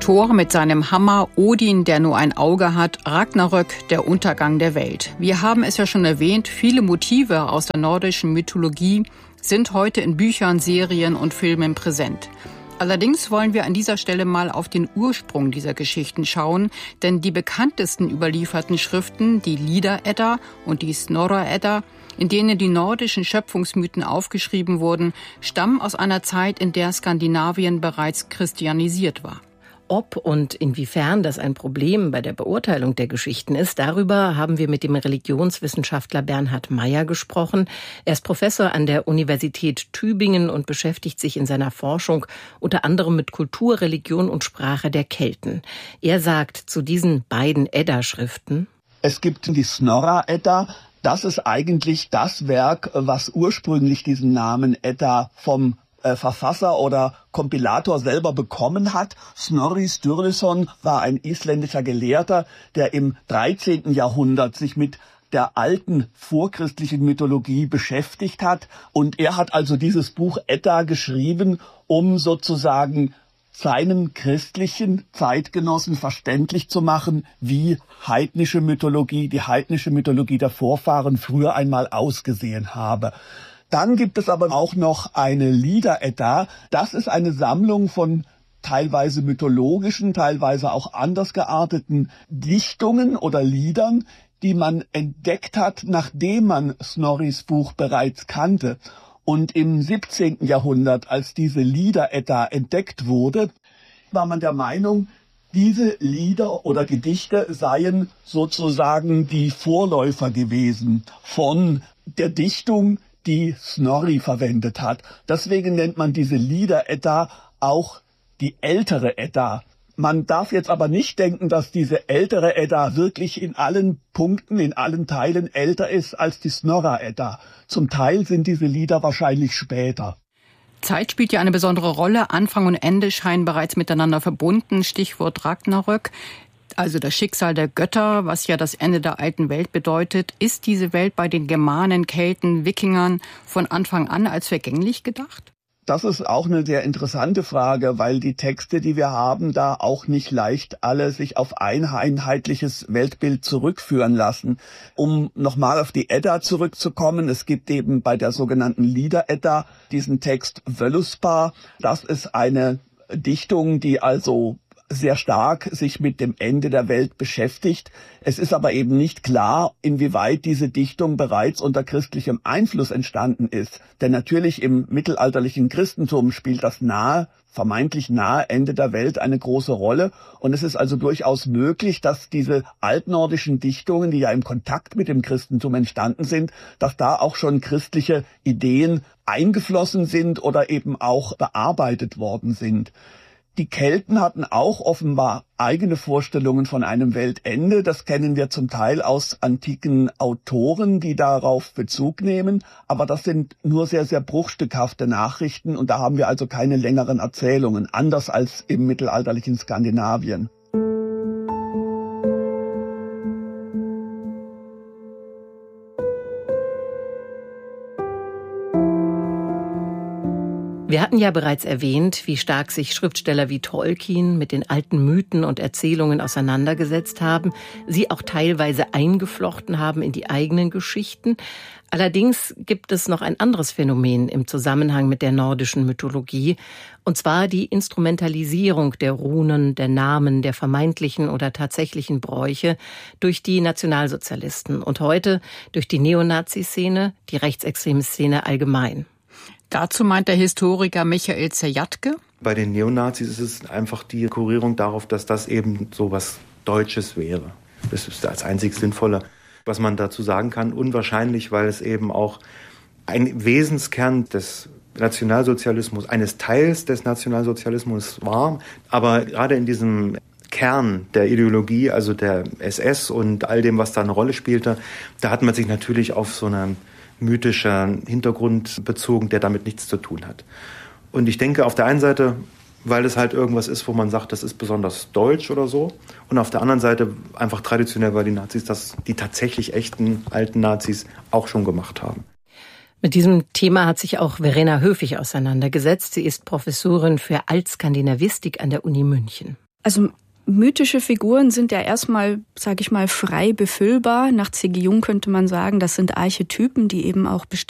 Thor mit seinem Hammer, Odin, der nur ein Auge hat, Ragnarök, der Untergang der Welt. Wir haben es ja schon erwähnt, viele Motive aus der nordischen Mythologie sind heute in Büchern, Serien und Filmen präsent. Allerdings wollen wir an dieser Stelle mal auf den Ursprung dieser Geschichten schauen, denn die bekanntesten überlieferten Schriften, die Lieder-Edda und die Snorra-Edda, in denen die nordischen Schöpfungsmythen aufgeschrieben wurden, stammen aus einer Zeit, in der Skandinavien bereits christianisiert war. Ob und inwiefern das ein Problem bei der Beurteilung der Geschichten ist, darüber haben wir mit dem Religionswissenschaftler Bernhard Meyer gesprochen. Er ist Professor an der Universität Tübingen und beschäftigt sich in seiner Forschung unter anderem mit Kultur, Religion und Sprache der Kelten. Er sagt zu diesen beiden Edda-Schriften: Es gibt die Snorra-Edda. Das ist eigentlich das Werk, was ursprünglich diesen Namen Edda vom Verfasser oder Kompilator selber bekommen hat. Snorri Sturluson war ein isländischer Gelehrter, der im 13. Jahrhundert sich mit der alten vorchristlichen Mythologie beschäftigt hat. Und er hat also dieses Buch Edda geschrieben, um sozusagen seinen christlichen Zeitgenossen verständlich zu machen, wie heidnische Mythologie, die heidnische Mythologie der Vorfahren früher einmal ausgesehen habe. Dann gibt es aber auch noch eine Lieder-Edda. Das ist eine Sammlung von teilweise mythologischen, teilweise auch anders gearteten Dichtungen oder Liedern, die man entdeckt hat, nachdem man Snorris Buch bereits kannte. Und im 17. Jahrhundert, als diese Lieder-Edda entdeckt wurde, war man der Meinung, diese Lieder oder Gedichte seien sozusagen die Vorläufer gewesen von der Dichtung, die Snorri verwendet hat. Deswegen nennt man diese Lieder-Edda auch die ältere Edda. Man darf jetzt aber nicht denken, dass diese ältere Edda wirklich in allen Punkten, in allen Teilen älter ist als die Snorra-Edda. Zum Teil sind diese Lieder wahrscheinlich später. Zeit spielt ja eine besondere Rolle. Anfang und Ende scheinen bereits miteinander verbunden. Stichwort Ragnarök. Also das Schicksal der Götter, was ja das Ende der alten Welt bedeutet. Ist diese Welt bei den Germanen, Kelten, Wikingern von Anfang an als vergänglich gedacht? Das ist auch eine sehr interessante Frage, weil die Texte, die wir haben, da auch nicht leicht alle sich auf ein einheitliches Weltbild zurückführen lassen. Um nochmal auf die Edda zurückzukommen, es gibt eben bei der sogenannten Lieder-Edda diesen Text Völuspá. Das ist eine Dichtung, die also sehr stark sich mit dem Ende der Welt beschäftigt. Es ist aber eben nicht klar, inwieweit diese Dichtung bereits unter christlichem Einfluss entstanden ist. Denn natürlich im mittelalterlichen Christentum spielt das vermeintlich nahe Ende der Welt eine große Rolle. Und es ist also durchaus möglich, dass diese altnordischen Dichtungen, die ja im Kontakt mit dem Christentum entstanden sind, dass da auch schon christliche Ideen eingeflossen sind oder eben auch bearbeitet worden sind. Die Kelten hatten auch offenbar eigene Vorstellungen von einem Weltende. Das kennen wir zum Teil aus antiken Autoren, die darauf Bezug nehmen. Aber das sind nur sehr, sehr bruchstückhafte Nachrichten. Und da haben wir also keine längeren Erzählungen, anders als im mittelalterlichen Skandinavien. Wir hatten ja bereits erwähnt, wie stark sich Schriftsteller wie Tolkien mit den alten Mythen und Erzählungen auseinandergesetzt haben, sie auch teilweise eingeflochten haben in die eigenen Geschichten. Allerdings gibt es noch ein anderes Phänomen im Zusammenhang mit der nordischen Mythologie, und zwar die Instrumentalisierung der Runen, der Namen, der vermeintlichen oder tatsächlichen Bräuche durch die Nationalsozialisten und heute durch die Neonazi-Szene, die rechtsextreme Szene allgemein. Dazu meint der Historiker Michael Zajatke: Bei den Neonazis ist es einfach die Kurierung darauf, dass das eben so was Deutsches wäre. Das ist das einzig Sinnvolle, was man dazu sagen kann. Unwahrscheinlich, weil es eben auch ein Wesenskern des Nationalsozialismus, eines Teils des Nationalsozialismus war. Aber gerade in diesem Kern der Ideologie, also der SS und all dem, was da eine Rolle spielte, da hat man sich natürlich auf so eine mythischer Hintergrund bezogen, der damit nichts zu tun hat. Und ich denke auf der einen Seite, weil es halt irgendwas ist, wo man sagt, das ist besonders deutsch oder so. Und auf der anderen Seite einfach traditionell, weil die Nazis das, die tatsächlich echten alten Nazis auch schon gemacht haben. Mit diesem Thema hat sich auch Verena Höfig auseinandergesetzt. Sie ist Professorin für Altskandinavistik an der Uni München. Also mythische Figuren sind ja erstmal, sage ich mal, frei befüllbar. Nach C.G. Jung könnte man sagen, das sind Archetypen, die eben auch bestimmte